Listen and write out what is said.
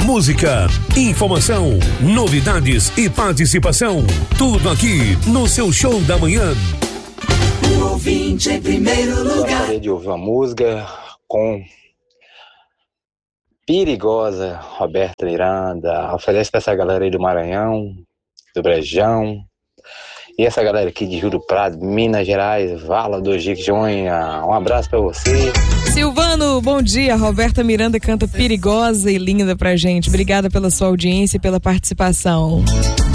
música, informação, novidades e participação. Tudo aqui no seu Show da Manhã. O ouvinte em primeiro lugar. Gostaria de ouvir uma música com Perigosa, Roberta Miranda. Oferece pra essa galera aí do Maranhão, do Brejão. E essa galera aqui de Juro Prado, Minas Gerais, Vala do Jequitinhonha. Um abraço pra você. Silvano, bom dia. Roberta Miranda canta Perigosa e linda pra gente. Obrigada pela sua audiência e pela participação.